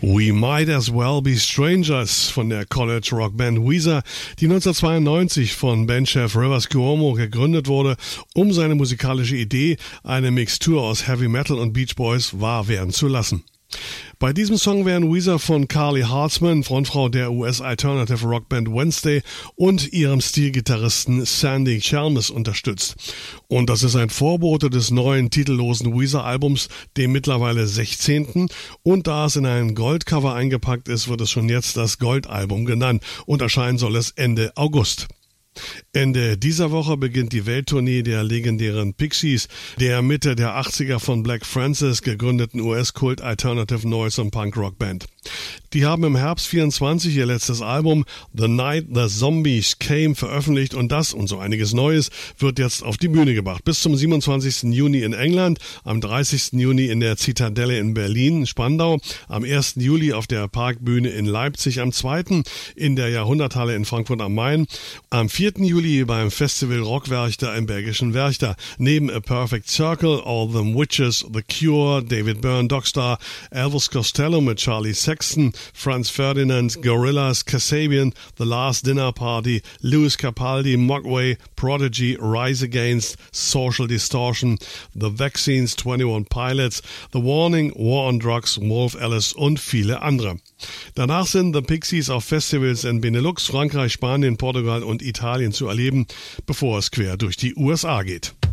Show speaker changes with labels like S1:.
S1: We Might As Well Be Strangers von der College Rock Band Weezer, die 1992 von Bandchef Rivers Cuomo gegründet wurde, um seine musikalische Idee, eine Mixtur aus Heavy Metal und Beach Boys, wahr werden zu lassen. Bei diesem Song werden Weezer von Carly Hartzman, Frontfrau der US-Alternative Rockband Wednesday, und ihrem Stilgitarristen Sandy Chalmers unterstützt. Und das ist ein Vorbote des neuen titellosen Weezer-Albums, dem mittlerweile 16. Und da es in ein Goldcover eingepackt ist, wird es schon jetzt das Goldalbum genannt und erscheinen soll es Ende August. Ende dieser Woche beginnt die Welttournee der legendären Pixies, der Mitte der 80er von Black Francis gegründeten US-Kult Alternative Noise und Punk-Rock Band. Die haben im Herbst 24 ihr letztes Album The Night the Zombies Came veröffentlicht und das und so einiges Neues wird jetzt auf die Bühne gebracht. Bis zum 27. Juni in England, am 30. Juni in der Zitadelle in Berlin, Spandau, am 1. Juli auf der Parkbühne in Leipzig, am 2. in der Jahrhunderthalle in Frankfurt am Main, am 4. Juli beim Festival Rockwerchter im Bergischen Werchter. Neben A Perfect Circle, All Them Witches, The Cure, David Byrne, Dogstar, Elvis Costello mit Charlie Sexton, Franz Ferdinand, Gorillaz, Kasabian, The Last Dinner Party, Louis Capaldi, Mogwai, Prodigy, Rise Against, Social Distortion, The Vaccines, 21 Pilots, The Warning, War on Drugs, Wolf Alice und viele andere. Danach sind The Pixies auf Festivals in Benelux, Frankreich, Spanien, Portugal und Italien zu erleben, bevor es quer durch die USA geht.